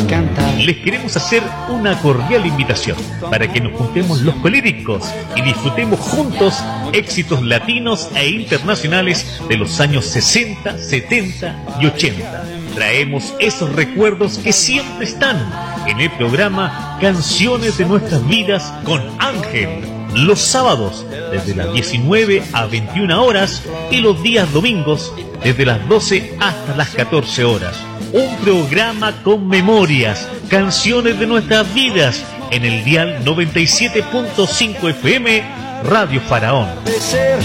cantar. Les queremos hacer una cordial invitación para que nos juntemos los colíricos y disfrutemos juntos éxitos latinos e internacionales de los años 60, 70 y 80. Traemos esos recuerdos que siempre están en el programa Canciones de Nuestras Vidas con Ángel, los sábados desde las 19 a 21 horas y los días domingos desde las 12 hasta las 14 horas. Un programa con memorias, canciones de nuestras vidas en el dial 97.5 FM Radio Faraón. De ser